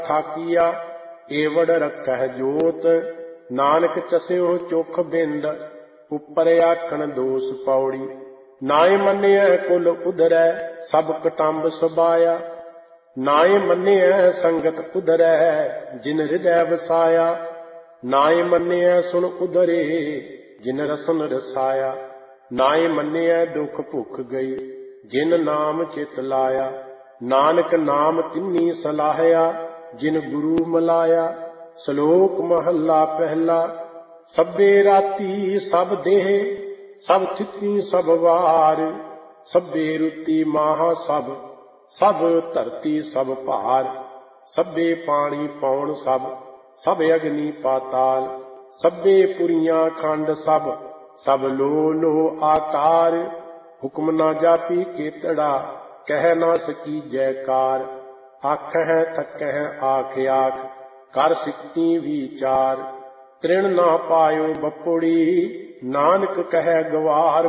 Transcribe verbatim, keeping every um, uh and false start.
ਖਾਕੀਆ ਏਵੜ ਰੱਖਹਿ ਜੋਤ। ਨਾਨਕ ਚਸਿਓ ਚੁਖ ਬਿੰਦ ਉਪਰ ਆਖਣ ਦੋਸ ਪੌੜੀ। ਨਾਏ ਮੰਨਿਐ ਕੁਲ ਉਧਰੈ ਸਭ ਕਟੰਬ ਸਬਾਇਆ। ਨਾਏ ਮੰਨਿਐ ਸੰਗਤ ਉਧਰੈ ਜਿਨ ਹਿਰਦੈ ਵਸਾਇਆ। ਨਾਏ ਮੰਨਿਐ ਸੁਣ ਉਧਰੇ ਜਿਨ ਰਸਨ ਰਸਾਇਆ। ਨਾਏ ਮੰਨਿਐ ਦੁਖ ਭੁਖ ਗਈ ਜਿਨ ਨਾਮ ਚਿਤ ਲਾਇਆ। ਨਾਨਕ ਨਾਮ ਤਿੰਨੀ ਸਲਾਹਿਆ ਜਿਨ ਗੁਰੂ ਮਲਾਇਆ। ਸ਼ਲੋਕ ਮਹੱਲਾ ਪਹਿਲਾ। ਸਭੇ ਰਾਤੀ ਸਭ ਦੇਹ ਸਭ ਥਿਤੀ ਸਭ ਵਾਰ। ਸਭੇ ਰੁਤੀ ਮਾਹ ਸਭ ਸਭ ਧਰਤੀ ਸਭ ਭਾਰ। ਸਭੇ ਪਾਣੀ ਪੌਣ ਸਭ ਸਭ ਅਗਨੀ ਪਾਤਾਲ। ਸਭੇ ਪੁਰੀਆਂ ਖੰਡ ਸਭ ਸਭ ਲੋ ਲੋ ਆਕਾਰ। ਹੁਕਮ ਨਾ ਜਾਪੀ ਕੇਤੜਾ ਕਹਿ ਨਾ ਸਕੀ ਜੈਕਾਰ। ਆਖਹਿ ਥਕਹਿ ਆਖ ਆਖ ਕਰ ਸਿੱਖੀ ਵਿਚਾਰ। ਤ੍ਰਿਣ ਨਾ ਪਾਇਓ ਬਪੁੜੀ ਨਾਨਕ ਕਹਿ ਗਵਾਰ।